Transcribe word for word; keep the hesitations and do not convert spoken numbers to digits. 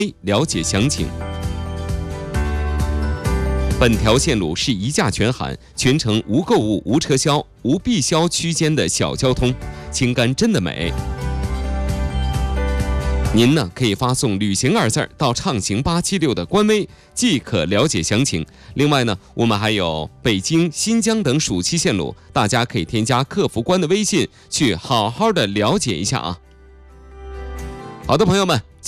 了解详情。本条线路是一价全含，全程无购物、无车销、无必销区间的小交通，青甘真的美。您呢可以发送“旅行”二字到畅行八七六的官微，即可了解详情。另外呢，我们还有北京、新疆等暑期线路，大家可以添加客服官的微信去好好的了解一下啊。好的，朋友们。